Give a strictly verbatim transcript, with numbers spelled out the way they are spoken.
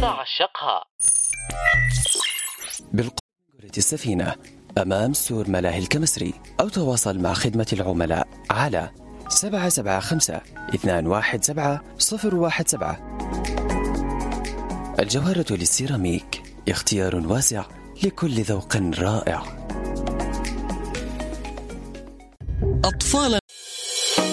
نعشقها. بالقرب السفينة أمام سور ملاهي الكمسري، أو تواصل مع خدمة العملاء على سبعة سبعة خمسة اثنان واحد سبعة صفر واحد سبعة. الجوهرة للسيراميك، اختيار واسع لكل ذوق رائع. أطفال